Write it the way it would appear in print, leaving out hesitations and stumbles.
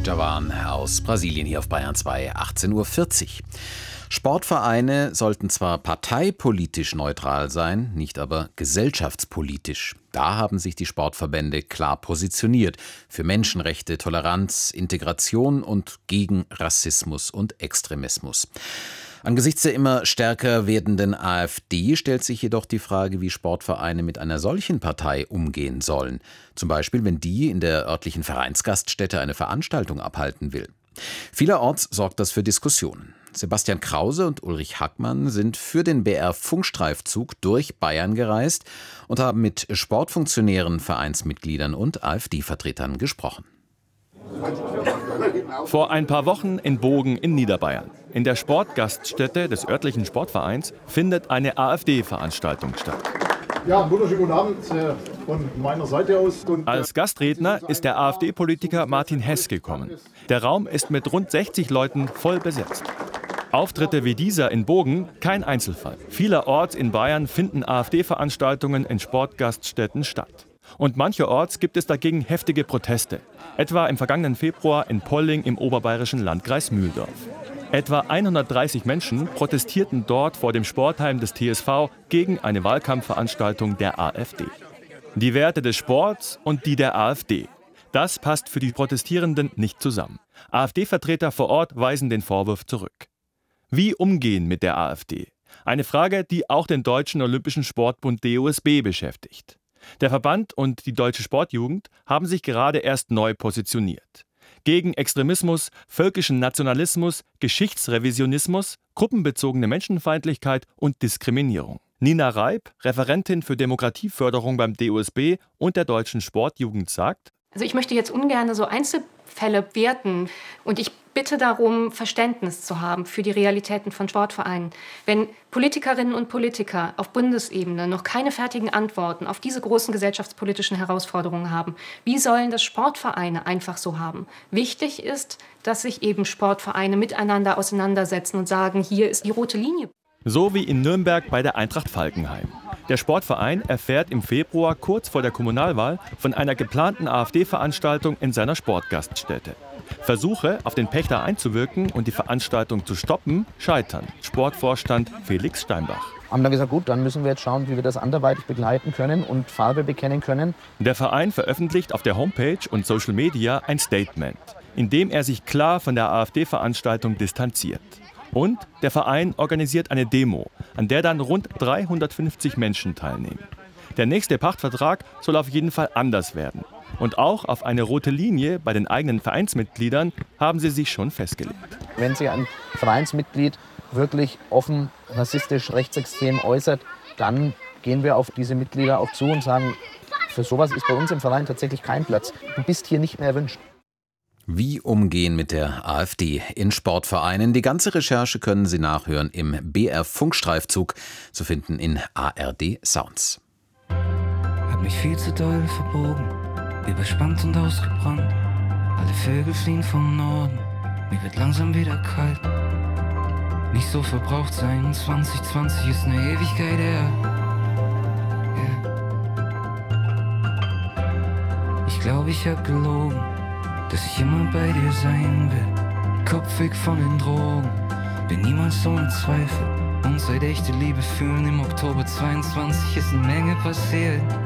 Javan aus Brasilien hier auf Bayern 2, 18:40 Uhr. Sportvereine sollten zwar parteipolitisch neutral sein, nicht aber gesellschaftspolitisch. Da haben sich die Sportverbände klar positioniert für Menschenrechte, Toleranz, Integration und gegen Rassismus und Extremismus. Angesichts der immer stärker werdenden AfD stellt sich jedoch die Frage, wie Sportvereine mit einer solchen Partei umgehen sollen. Zum Beispiel, wenn die in der örtlichen Vereinsgaststätte eine Veranstaltung abhalten will. Vielerorts sorgt das für Diskussionen. Sebastian Krause und Ulrich Hackmann sind für den BR-Funkstreifzug durch Bayern gereist und haben mit Sportfunktionären, Vereinsmitgliedern und AfD-Vertretern gesprochen. Vor ein paar Wochen in Bogen in Niederbayern. In der Sportgaststätte des örtlichen Sportvereins findet eine AfD-Veranstaltung statt. Ja, wunderschönen guten Abend von meiner Seite aus. Als Gastredner ist der AfD-Politiker Martin Hess gekommen. Der Raum ist mit rund 60 Leuten voll besetzt. Auftritte wie dieser in Bogen kein Einzelfall. Vielerorts in Bayern finden AfD-Veranstaltungen in Sportgaststätten statt. Und mancherorts gibt es dagegen heftige Proteste. Etwa im vergangenen Februar in Polling im oberbayerischen Landkreis Mühldorf. Etwa 130 Menschen protestierten dort vor dem Sportheim des TSV gegen eine Wahlkampfveranstaltung der AfD. Die Werte des Sports und die der AfD. Das passt für die Protestierenden nicht zusammen. AfD-Vertreter vor Ort weisen den Vorwurf zurück. Wie umgehen mit der AfD? Eine Frage, die auch den Deutschen Olympischen Sportbund DOSB beschäftigt. Der Verband und die Deutsche Sportjugend haben sich gerade erst neu positioniert. Gegen Extremismus, völkischen Nationalismus, Geschichtsrevisionismus, gruppenbezogene Menschenfeindlichkeit und Diskriminierung. Nina Reib, Referentin für Demokratieförderung beim DOSB und der Deutschen Sportjugend, sagt: Also ich möchte jetzt ungern so Einzelfälle werten und ich bitte darum, Verständnis zu haben für die Realitäten von Sportvereinen. Wenn Politikerinnen und Politiker auf Bundesebene noch keine fertigen Antworten auf diese großen gesellschaftspolitischen Herausforderungen haben, wie sollen das Sportvereine einfach so haben? Wichtig ist, dass sich eben Sportvereine miteinander auseinandersetzen und sagen, hier ist die rote Linie. So wie in Nürnberg bei der Eintracht Falkenhayn. Der Sportverein erfährt im Februar kurz vor der Kommunalwahl von einer geplanten AfD-Veranstaltung in seiner Sportgaststätte. Versuche, auf den Pächter einzuwirken und die Veranstaltung zu stoppen, scheitern. Sportvorstand Felix Steinbach. Haben dann gesagt, gut, dann müssen wir jetzt schauen, wie wir das anderweitig begleiten können und Farbe bekennen können. Der Verein veröffentlicht auf der Homepage und Social Media ein Statement, in dem er sich klar von der AfD-Veranstaltung distanziert. Und der Verein organisiert eine Demo, an der dann rund 350 Menschen teilnehmen. Der nächste Pachtvertrag soll auf jeden Fall anders werden. Und auch auf eine rote Linie bei den eigenen Vereinsmitgliedern haben sie sich schon festgelegt. Wenn sich ein Vereinsmitglied wirklich offen rassistisch, rechtsextrem äußert, dann gehen wir auf diese Mitglieder auch zu und sagen, für sowas ist bei uns im Verein tatsächlich kein Platz. Du bist hier nicht mehr erwünscht. Wie umgehen mit der AfD in Sportvereinen? Die ganze Recherche können Sie nachhören im BR-Funkstreifzug, zu finden in ARD Sounds. Hab mich viel zu doll verbogen, überspannt und ausgebrannt. Alle Vögel fliehen vom Norden, mir wird langsam wieder kalt. Nicht so verbraucht sein, 2020 ist eine Ewigkeit her. Yeah. Ich glaube, ich hab gelogen, dass ich immer bei dir sein will. Kopf weg von den Drogen, bin niemals ohne Zweifel. Und seit echte Liebe fühlen im Oktober 22 ist eine Menge passiert.